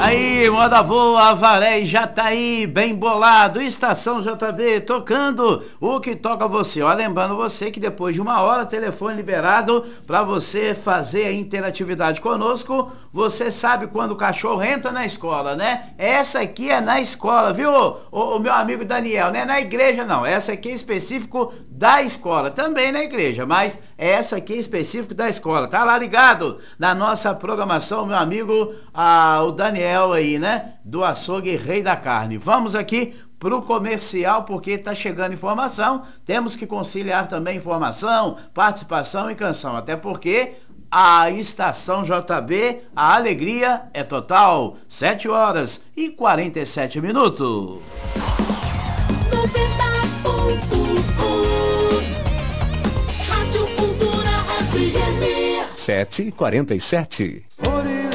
Aí, moda boa, Avaré e Jataí, bem bolado, Estação JB, tocando o que toca você. Ó, lembrando você que depois de 1 hora, telefone liberado para você fazer a interatividade conosco. Você sabe quando o cachorro entra na escola, né? Essa aqui é na escola, viu? O meu amigo Daniel, não é na igreja não, essa aqui é específico da escola, também na igreja, mas essa aqui é específico da escola. Tá lá ligado na nossa programação, meu amigo, o Daniel aí, né? Do Açougue Rei da Carne. Vamos aqui pro comercial, porque tá chegando informação. Temos que conciliar também informação, participação e canção, até porque a Estação JB, a alegria é total. 7h47. 7h47.